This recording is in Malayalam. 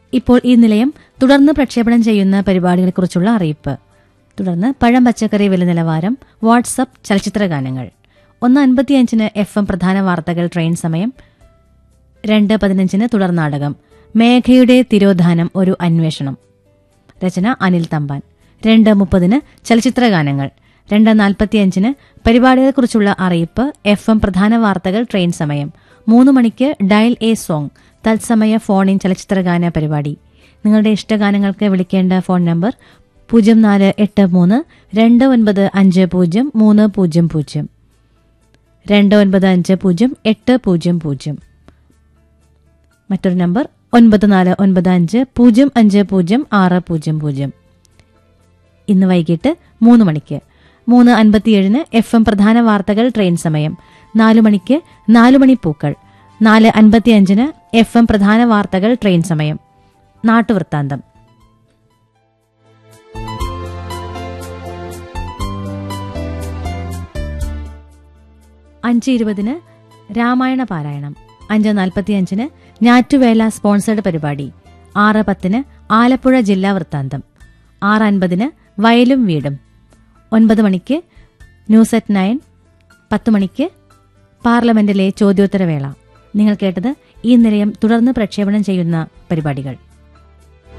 ഇപ്പോൾ ഈ നിലയം തുടർന്ന് പ്രക്ഷേപണം ചെയ്യുന്ന പരിപാടികളെക്കുറിച്ചുള്ള അറിയിപ്പ്. തുടർന്ന് പഴം പച്ചക്കറി വില നിലവാരം, വാട്സ്ആപ്പ് ചലച്ചിത്രഗാനങ്ങൾ. 1:55 FM പ്രധാന വാർത്തകൾ, ട്രെയിൻ സമയം. 2:15 തുടർനാടകം മേഘയുടെ തിരോധാനം ഒരു അന്വേഷണം. രചന അനിൽ തമ്പാൻ. 2:30 ചലച്ചിത്രഗാനങ്ങൾ. 2:45 പരിപാടികളെക്കുറിച്ചുള്ള അറിയിപ്പ്, FM പ്രധാന വാർത്തകൾ, ട്രെയിൻ സമയം. 3 മണിക്ക് ഡയൽ എ സോങ് തത്സമയ ഫോൺ ഇൻ ചലച്ചിത്രഗാന പരിപാടി. നിങ്ങളുടെ ഇഷ്ടഗാനങ്ങൾക്ക് വിളിക്കേണ്ട ഫോൺ നമ്പർ 0483295030, 29508000. മറ്റൊരു നമ്പർ 9495050600. ഇന്ന് വൈകിട്ട് 3 മണിക്ക് 3:57 FM പ്രധാന വാർത്തകൾ, ട്രെയിൻ സമയം. 4 മണിക്ക് 4 മണി പൂക്കൾ. 4:55 FM പ്രധാന വാർത്തകൾ, ട്രെയിൻ സമയം. നാട്ടുവൃത്താന്തം. അഞ്ച് 20 രാമായണ പാരായണം. 5:45 ഞാറ്റുവേല സ്പോൺസേഡ് പരിപാടി. 6:10 ആലപ്പുഴ ജില്ലാ വൃത്താന്തം. 6:50 വയലും വീടും. 9 മണിക്ക് ന്യൂസ് അറ്റ് 9. 10 മണിക്ക് പാർലമെന്റിലെ ചോദ്യോത്തരവേള. നിങ്ങൾ കേട്ടത് ഈ നിലയം തുടർന്ന് പ്രക്ഷേപണം ചെയ്യുന്ന പരിപാടികൾ.